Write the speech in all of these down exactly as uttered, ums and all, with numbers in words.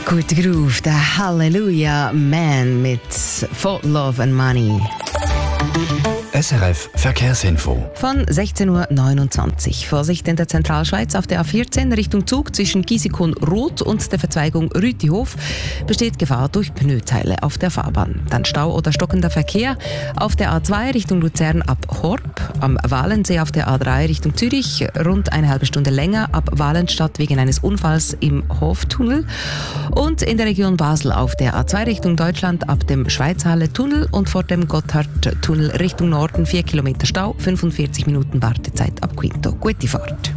Guter Groove, der Hallelujah Man mit For Love and Money. S R F Verkehrsinfo. Von sechzehn Uhr neunundzwanzig. Vorsicht in der Zentralschweiz auf der A vierzehn Richtung Zug zwischen Giesecon-Roth und der Verzweigung Rütihof besteht Gefahr durch Pneuteile auf der Fahrbahn. Dann Stau oder stockender Verkehr auf der A zwei Richtung Luzern ab Horb, am Walensee auf der A drei Richtung Zürich rund eine halbe Stunde länger ab Walenstadt wegen eines Unfalls im Hoftunnel und in der Region Basel auf der A zwei Richtung Deutschland ab dem Schweizhalle-Tunnel und vor dem Gotthardtunnel Richtung Norden vier Kilometer Stau, fünfundvierzig Minuten Wartezeit ab Quinto. Gute Fahrt.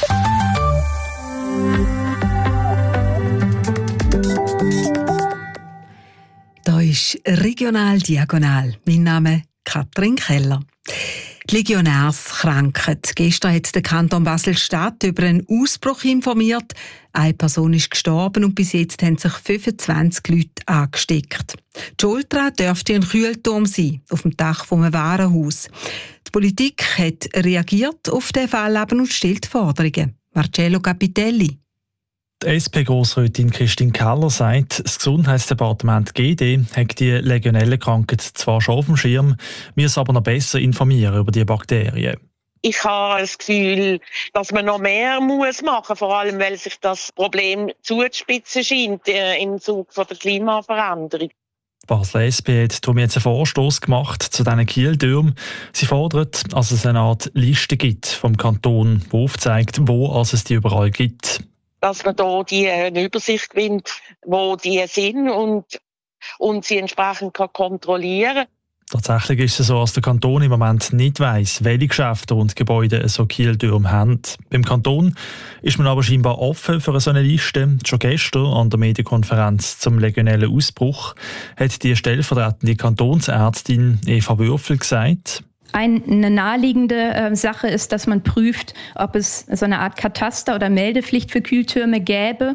Da ist Regional Diagonal. Mein Name ist Katrin Keller. Die Legionärskrankheit. Gestern hat der Kanton Basel-Stadt über einen Ausbruch informiert. Eine Person ist gestorben und bis jetzt haben sich fünfundzwanzig Leute angesteckt. Die Schuld daran dürfte ein Kühlturm sein, auf dem Dach eines Warenhaus. Die Politik hat reagiert auf diesen Fall und stellt Forderungen. Marcello Capitelli. Die S P-Grossrätin Christine Keller sagt, das Gesundheitsdepartement G D hat die Legionellenkrankheit zwar schon auf dem Schirm, müsse aber noch besser informieren über die Bakterien. Ich habe das Gefühl, dass man noch mehr muss machen, vor allem weil sich das Problem zuzuspitzen scheint äh, im Zuge von der Klimaveränderung. Die Basler S P hat darum jetzt einen Vorstoss gemacht zu diesen Kieltürmen. Sie fordert, dass es eine Art Liste gibt vom Kanton, die aufzeigt, wo es die überall gibt. Dass man da die eine Übersicht gewinnt, wo die sind und, und sie entsprechend kann kontrollieren. Tatsächlich ist es so, dass der Kanton im Moment nicht weiss, welche Geschäfte und Gebäude so Kieltürme haben. Beim Kanton ist man aber scheinbar offen für so eine Liste. Schon gestern an der Medienkonferenz zum legionellen Ausbruch hat die stellvertretende Kantonsärztin Eva Würfel gesagt: Eine naheliegende äh, Sache ist, dass man prüft, ob es so eine Art Kataster oder Meldepflicht für Kühltürme gäbe,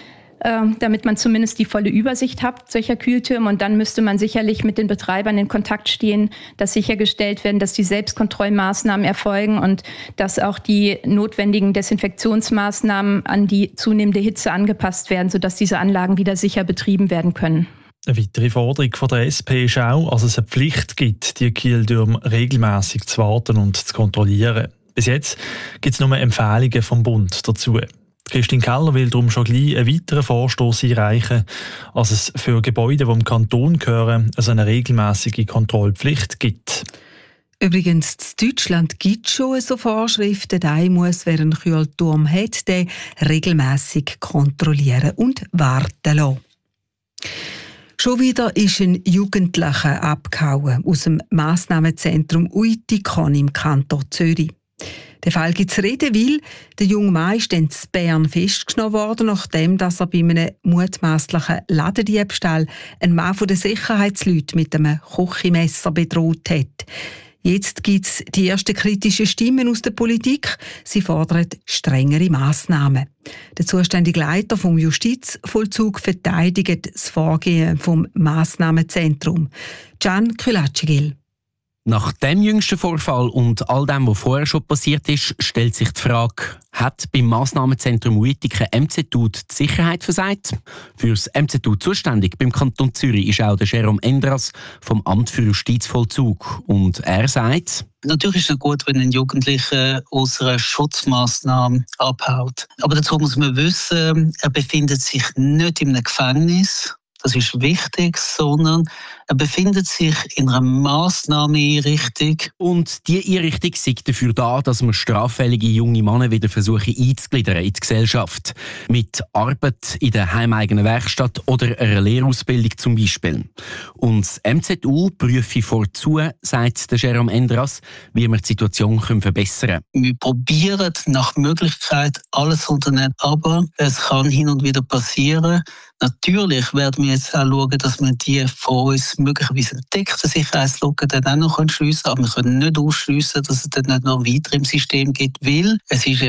äh, damit man zumindest die volle Übersicht hat solcher Kühltürme. Und dann müsste man sicherlich mit den Betreibern in Kontakt stehen, dass sichergestellt werden, dass die Selbstkontrollmaßnahmen erfolgen und dass auch die notwendigen Desinfektionsmaßnahmen an die zunehmende Hitze angepasst werden, sodass diese Anlagen wieder sicher betrieben werden können. Eine weitere Forderung von der S P ist auch, dass es eine Pflicht gibt, die Kieltürme regelmässig zu warten und zu kontrollieren. Bis jetzt gibt es nur Empfehlungen vom Bund dazu. Christine Keller will darum schon gleich einen weiteren Vorstoss einreichen, dass es für Gebäude, die im Kanton gehören, also eine regelmäßige Kontrollpflicht gibt. Übrigens, in Deutschland gibt es schon so Vorschriften. Der muss, wer einen Kühlturm hat, den regelmässig kontrollieren und warten lassen. Schon wieder ist ein Jugendlicher abgehauen aus dem Massnahmenzentrum Uitikon im Kanton Zürich. Der Fall gibt es reden, weil der junge Mann ist dann in Bern festgenommen worden, nachdem dass er bei einem mutmaßlichen Ladendiebstahl einen Mann von den Sicherheitsleuten mit einem Küchenmesser bedroht hat. Jetzt gibt es die ersten kritischen Stimmen aus der Politik. Sie fordern strengere Massnahmen. Der zuständige Leiter vom Justizvollzug verteidigt das Vorgehen vom Massnahmenzentrum. Can Külatschigil. Nach dem jüngsten Vorfall und all dem, was vorher schon passiert ist, stellt sich die Frage, hat beim Massnahmenzentrum Uitikon M Z U die Sicherheit versagt? Für das M Z U zuständig beim Kanton Zürich ist auch der Jérôme Endras vom Amt für Justizvollzug. Und er sagt: Natürlich ist es gut, wenn ein Jugendlicher aus einer Schutzmaßnahme abhaut. Aber dazu muss man wissen, er befindet sich nicht in einem Gefängnis. Das ist wichtig, sondern er befindet sich in einer Massnahmeneinrichtung. Und diese Einrichtung ist dafür da, dass man straffällige junge Männer wieder versuchen einzugliedern in die Gesellschaft. Mit Arbeit in der heimeigenen Werkstatt oder einer Lehrausbildung zum Beispiel. Und das M Z U prüfe vorzu, sagt der Jérôme Endras, wie wir die Situation verbessern können. Wir probieren nach Möglichkeit alles zu unternehmen, aber es kann hin und wieder passieren. Natürlich werden wir jetzt auch schauen, dass wir die von uns möglicherweise entdeckten Sicherheitslücken dann auch noch schliessen können. Aber wir können nicht ausschliessen, dass es dann nicht noch weiter im System gibt, weil es ist eben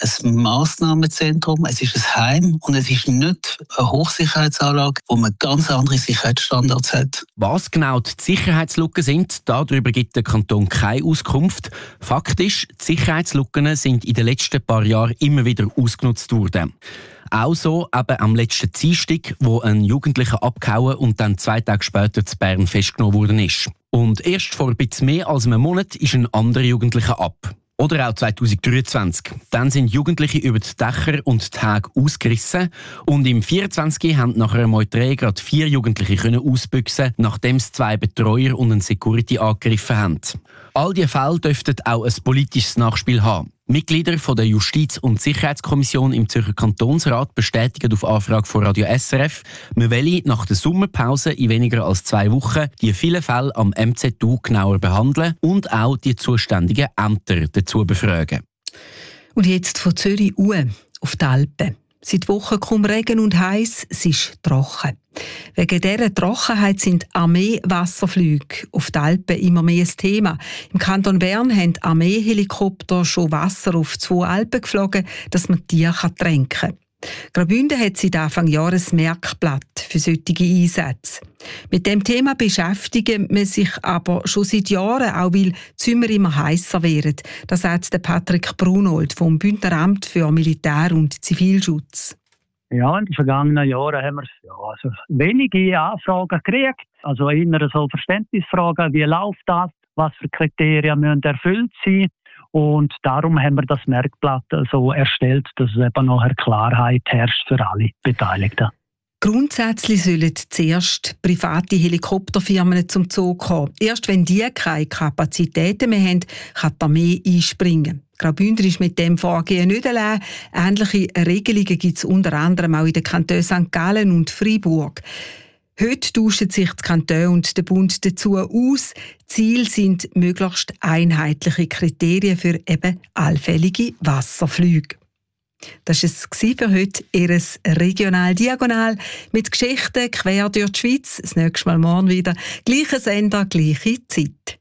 ein Massnahmenzentrum, es ist ein Heim und es ist nicht eine Hochsicherheitsanlage, wo man ganz andere Sicherheitsstandards hat. Was genau die Sicherheitslücken sind, darüber gibt der Kanton keine Auskunft. Fakt ist, die Sicherheitslücken sind in den letzten paar Jahren immer wieder ausgenutzt worden. Auch so eben am letzten Dienstag, wo ein Jugendlicher abgehauen und dann zwei Tage später zu Bern festgenommen worden ist. Und erst vor ein bisschen mehr als einem Monat ist ein anderer Jugendlicher ab. Oder auch zwanzig dreiundzwanzig. Dann sind Jugendliche über die Dächer und die Häge ausgerissen. Und im vierundzwanzig haben nach einer Meuterei gerade vier Jugendliche können ausbüchsen, nachdem es zwei Betreuer und ein Security angegriffen haben. All diese Fälle dürften auch ein politisches Nachspiel haben. Mitglieder von der Justiz- und Sicherheitskommission im Zürcher Kantonsrat bestätigen auf Anfrage von Radio S R F, man wolle nach der Sommerpause in weniger als zwei Wochen die vielen Fälle am M Z U genauer behandeln und auch die zuständigen Ämter dazu befragen. Und jetzt von Zürich uhr auf die Alpen. Seit Wochen kaum Regen und heiß, es ist trocken. Wegen dieser Trockenheit sind Armee-Wasserflüge auf die Alpen immer mehr ein Thema. Im Kanton Bern haben Armeehelikopter schon Wasser auf zwei Alpen geflogen, dass man Tiere tränken kann. Graubünden hat seit Anfang Jahr ein Merkblatt für solche Einsätze. Mit dem Thema beschäftigt man sich aber schon seit Jahren, auch weil die Zimmer immer heißer werden. Das sagt Patrick Brunold vom Bündner Amt für Militär- und Zivilschutz. Ja, in den vergangenen Jahren haben wir ja, also wenige Anfragen gekriegt. Also eher so Verständnisfragen, wie läuft das, was für Kriterien müssen erfüllt sein. Und darum haben wir das Merkblatt so erstellt, dass eben nachher Klarheit herrscht für alle Beteiligten. Grundsätzlich sollen zuerst private Helikopterfirmen zum Zug kommen. Erst wenn die keine Kapazitäten mehr haben, kann die Armee einspringen. Graubünden ist mit dem Vorgehen nicht allein. Ähnliche Regelungen gibt es unter anderem auch in den Kantonen Sankt Gallen und Freiburg. Heute tauschen sich die Kantone und der Bund dazu aus. Ziel sind möglichst einheitliche Kriterien für eben allfällige Wasserflüge. Das war es für heute, Ihr Regional-Diagonal mit Geschichten quer durch die Schweiz. Das nächste Mal morgen wieder. Gleicher Sender, gleiche Zeit.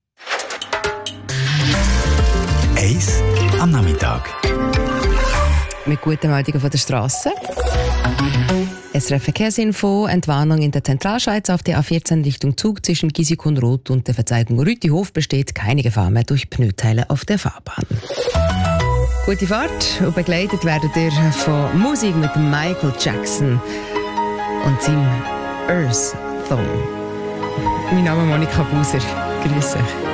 Eis am Nachmittag. Mit guten Meldungen von der Straße. S R F Verkehrsinfo, Entwarnung in der Zentralschweiz auf der A vierzehn Richtung Zug zwischen Gisikon-Roth und der Verzweigung Rütihof besteht keine Gefahr mehr durch Pneuteile auf der Fahrbahn. Gute Fahrt und begleitet werdet ihr von Musik mit Michael Jackson und seinem Earth Song. Mein Name ist Monika Buser. Grüß euch.